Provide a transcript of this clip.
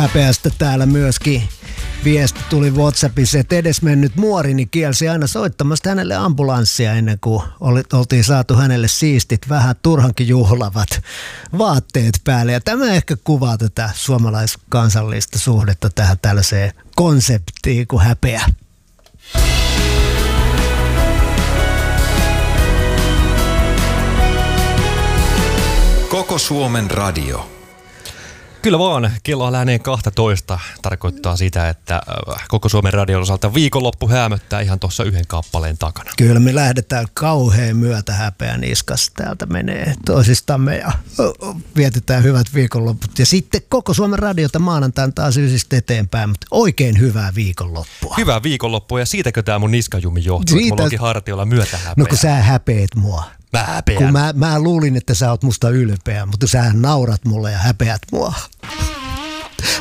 häpeästä täällä myöskin. Viesti tuli WhatsAppissa, että edesmennyt muorini kielsi aina soittamasta hänelle ambulanssia ennen kuin oltiin saatu hänelle siistit, vähän turhankin juhlavat vaatteet päälle. Ja tämä ehkä kuvaa tätä suomalaiskansallista suhdetta tähän tällaiseen konseptiin kuin häpeä. Koko Suomen radio. Kyllä vaan, kello lähenee 12. Tarkoittaa sitä, että Koko Suomen radion osalta viikonloppu häämöttää ihan tuossa yhden kappaleen takana. Kyllä me lähdetään kauhean myötä häpeän iskas. Täältä menee toisistamme ja vietetään hyvät viikonlopput. Ja sitten Koko Suomen radiota maanantain taas ysistä eteenpäin, mutta oikein hyvää viikonloppua. Hyvää viikonloppua ja siitäkö tämä mun niskajumi johtuu, että mulla onkin hartiolla myötä häpeää. No kun sä häpeät mua. Mä häpeän. Kun mä luulin, että sä oot musta ylpeä, mutta sä naurat mulle ja häpeät mua.